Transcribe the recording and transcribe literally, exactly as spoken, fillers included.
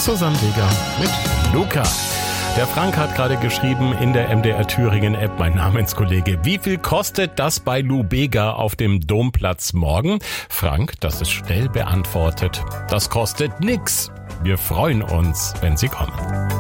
Susanne Weger mit Luca. Der Frank hat gerade geschrieben in der M D R Thüringen App, mein Namenskollege, wie viel kostet das bei Lubega auf dem Domplatz morgen? Frank, das ist schnell beantwortet. Das kostet nix. Wir freuen uns, wenn Sie kommen.